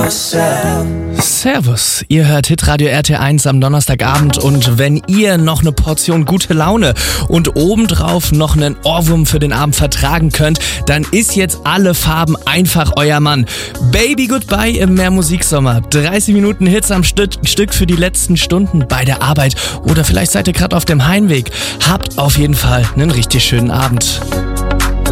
Servus, ihr hört Hitradio RT1 am Donnerstagabend und wenn ihr noch eine Portion gute Laune und obendrauf noch einen Ohrwurm für den Abend vertragen könnt, dann ist jetzt Alle Farben einfach euer Mann. Baby Goodbye im Mehrmusiksommer. 30 Minuten Hits am Stück für die letzten Stunden bei der Arbeit oder vielleicht seid ihr gerade auf dem Heimweg. Habt auf jeden Fall einen richtig schönen Abend.